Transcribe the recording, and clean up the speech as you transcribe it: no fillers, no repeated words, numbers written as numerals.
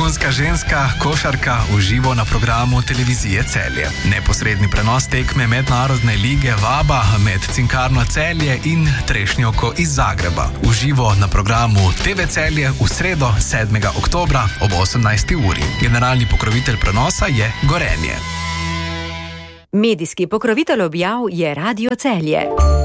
vrhunska ženska košarka v živo na programu televizije Celje. Neposredni prenos tekme Mednarodne lige Vaba med Cinkarno Celje in Trešnjevko iz Zagreba. V živo na programu TV Celje v sredo 7. oktobra ob 18. uri. Generalni pokrovitelj prenosa je Gorenje. Medijski pokrovitelj objav je Radio Celje.